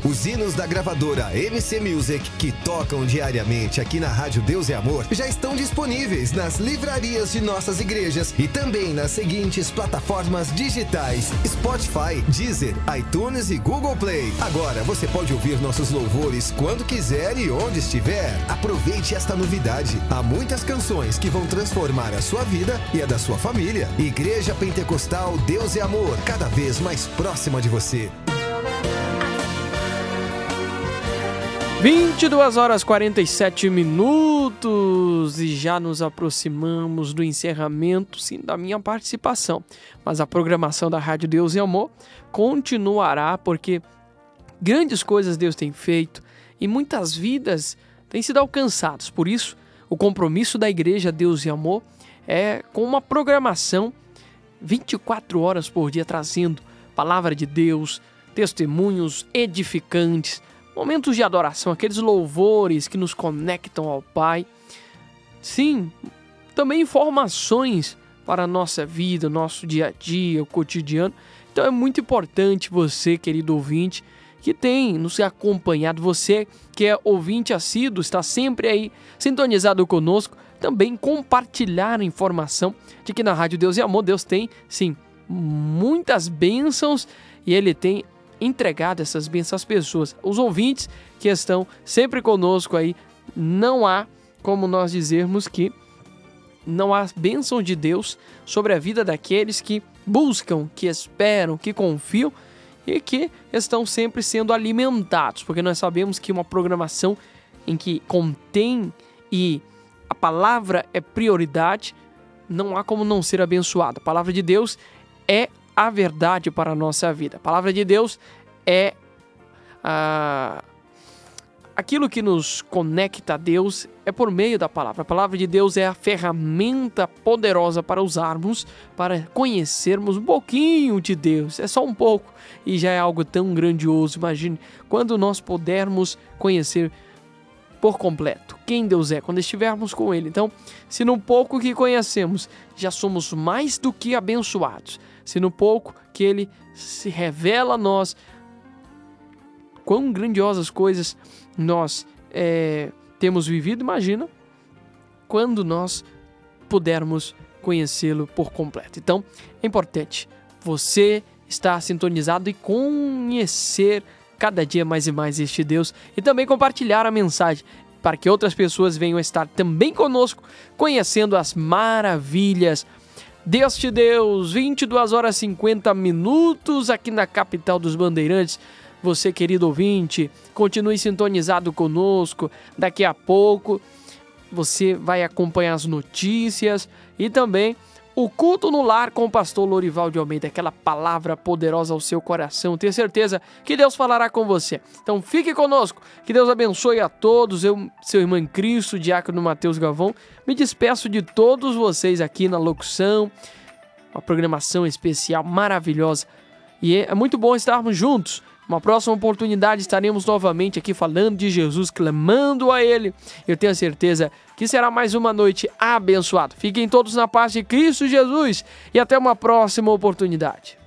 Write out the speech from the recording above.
Os hinos da gravadora MC Music, que tocam diariamente aqui na Rádio Deus é Amor, já estão disponíveis nas livrarias de nossas igrejas e também nas seguintes plataformas digitais: Spotify, Deezer, iTunes e Google Play. Agora você pode ouvir nossos louvores quando quiser e onde estiver. Aproveite esta novidade. Há muitas canções que vão transformar a sua vida e a da sua família. Igreja Pentecostal Deus é Amor, cada vez mais próxima de você. 22h47 e já nos aproximamos do encerramento, sim, da minha participação. Mas a programação da Rádio Deus e Amor continuará, porque grandes coisas Deus tem feito e muitas vidas têm sido alcançadas. Por isso, o compromisso da Igreja Deus e Amor é com uma programação 24 horas por dia, trazendo palavra de Deus, testemunhos edificantes, momentos de adoração, aqueles louvores que nos conectam ao Pai. Sim, também informações para a nossa vida, o nosso dia a dia, o cotidiano. Então é muito importante você, querido ouvinte, que tem nos acompanhado, você que é ouvinte assíduo, está sempre aí sintonizado conosco, também compartilhar a informação de que na Rádio Deus e Amor, Deus tem, sim, muitas bênçãos e Ele tem entregado essas bênçãos às pessoas. Os ouvintes que estão sempre conosco aí, não há como nós dizermos que não há bênção de Deus sobre a vida daqueles que buscam, que esperam, que confiam e que estão sempre sendo alimentados, porque nós sabemos que uma programação em que contém e a palavra é prioridade, não há como não ser abençoado. A palavra de Deus é a verdade para a nossa vida. A palavra de Deus é aquilo que nos conecta a Deus, é por meio da palavra. A palavra de Deus é a ferramenta poderosa para usarmos, para conhecermos um pouquinho de Deus. É só um pouco e já é algo tão grandioso. Imagine quando nós pudermos conhecer por completo quem Deus é, quando estivermos com Ele. Então, se no pouco que conhecemos já somos mais do que abençoados, se no pouco que Ele se revela a nós, quão grandiosas coisas nós temos vivido, imagina quando nós pudermos conhecê-lo por completo. Então, é importante você estar sintonizado e conhecer cada dia mais e mais este Deus e também compartilhar a mensagem para que outras pessoas venham estar também conosco, conhecendo as maravilhas deste Deus. 22h50 aqui na capital dos Bandeirantes. Você, querido ouvinte, continue sintonizado conosco. Daqui a pouco você vai acompanhar as notícias e também o culto no lar com o pastor Lorival de Almeida, aquela palavra poderosa ao seu coração. Tenho certeza que Deus falará com você. Então fique conosco, que Deus abençoe a todos. Eu, seu irmão em Cristo, diácono Matheus Galvão, me despeço de todos vocês aqui na locução, uma programação especial maravilhosa. E é muito bom estarmos juntos. Uma próxima oportunidade estaremos novamente aqui falando de Jesus, clamando a Ele. Eu tenho certeza que será mais uma noite abençoada. Fiquem todos na paz de Cristo Jesus e até uma próxima oportunidade.